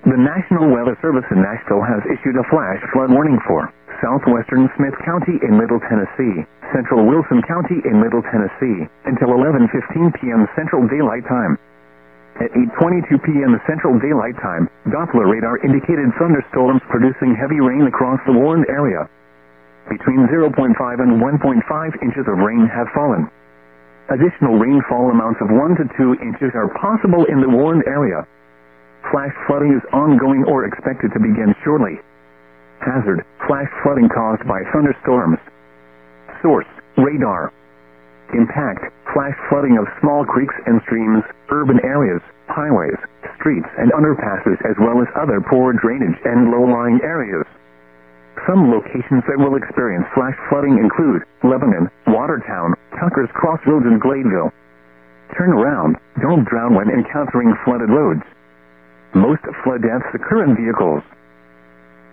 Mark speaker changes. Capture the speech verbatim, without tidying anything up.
Speaker 1: The National Weather Service in Nashville has issued a flash flood warning for southwestern Smith County in Middle Tennessee, central Wilson County in Middle Tennessee, until eleven fifteen p.m. Central Daylight Time. At eight twenty-two p.m. Central Daylight Time, Doppler radar indicated thunderstorms producing heavy rain across the warned area. Between zero point five and one point five inches of rain have fallen. Additional rainfall amounts of one to two inches are possible in the warned area. Flash flooding is ongoing or expected to begin shortly. Hazard: flash flooding caused by thunderstorms. Source: radar. Impact: flash flooding of small creeks and streams, urban areas, highways, streets and underpasses, as well as other poor drainage and low-lying areas. Some locations that will experience flash flooding include Lebanon, Watertown, Tucker's Crossroads, and Gladeville. Turn around. Don't drown when encountering flooded roads. Most flood deaths occur in vehicles.